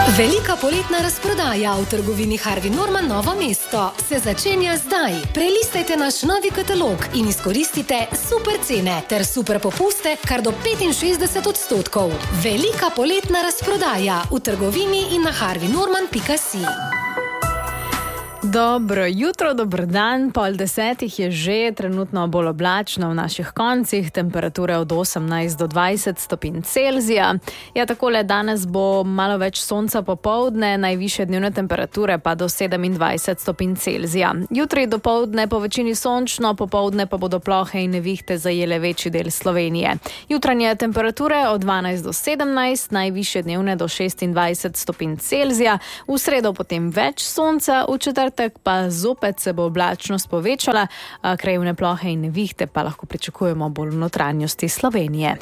Velika poletna razprodaja v trgovini Harvey Norman Novo mesto se začenja zdaj. Prelistajte naš novi katalog in izkoristite super cene ter super popuste kar do 65%. Velika poletna razprodaja v trgovini in na harveynorman.si. Dobro jutro, dober dan, 9:30 je že, trenutno bolj oblačno v naših koncih, temperature od 18 do 20 stopinj Celzija. Ja, takole danes bo malo več sonca popoldne, najvišje dnevne temperature pa do 27 stopinj Celzija. Jutri dopoldne po večini sončno, popoldne pa bodo plohe in nevihte zajele večji del Slovenije. Jutranje temperature od 12 do 17, najvišje dnevne do 26 stopinj Celzija, v sredo potem več sonca, v četrtek pa zopet se bo oblačnost povečala, krajevne plohe in nevihte pa lahko pričakujemo bolj v notranjosti Slovenije.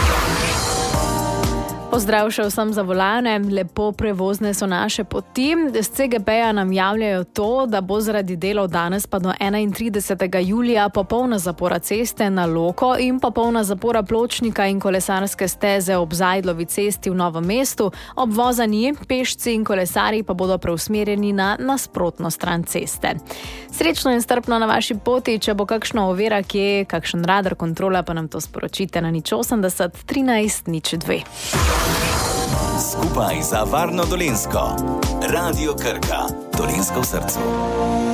Pozdrav še vsem za volane, lepo prevozne so naše poti. Z CGP-ja nam javljajo to, da bo zaradi delov danes pa do 31. julija popolna zapora ceste na Loko in popolna zapora pločnika in kolesarske steze ob Zajdlovi cesti v Novem mestu. Obvoza ni, pešci in kolesarji pa bodo preusmerjeni na nasprotno stran ceste. Srečno in strpno na vaši poti, če bo kakšna ovira kje, kakšen radar kontrola, pa nam to sporočite na 080 13 02. Skupaj za varno Dolenjsko. Radio Krka. Dolenjsko v srcu.